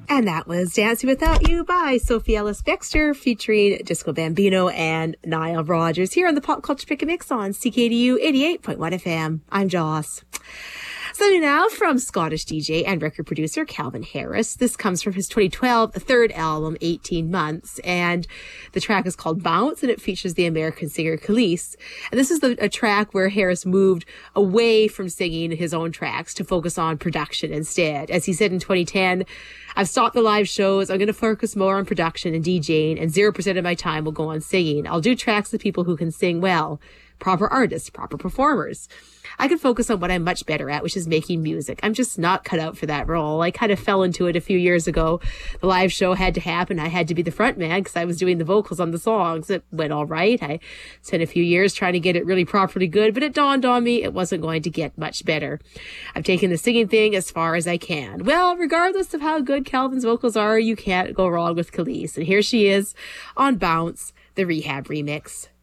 And that was Dancing Without You by Sophie Ellis-Bextor featuring Disco Bambino and Nile Rodgers here on the Pop Culture Pick and Mix on CKDU 88.1 FM. I'm Joss. So now from Scottish DJ and record producer Calvin Harris. This comes from his 2012 third album, 18 Months, and the track is called Bounce, and it features the American singer Khalees. And this is a track where Harris moved away from singing his own tracks to focus on production instead. As he said in 2010, I've stopped the live shows. I'm going to focus more on production and DJing, and 0% of my time will go on singing. I'll do tracks with people who can sing well, proper artists, proper performers. I can focus on what I'm much better at, which is making music. I'm just not cut out for that role. I kind of fell into it a few years ago. The live show had to happen. I had to be the front man because I was doing the vocals on the songs. It went all right. I spent a few years trying to get it really properly good, but it dawned on me it wasn't going to get much better. I've taken the singing thing as far as I can. Well, regardless of how good Calvin's vocals are, you can't go wrong with Khalees. And here she is on Bounce, the Rehab remix.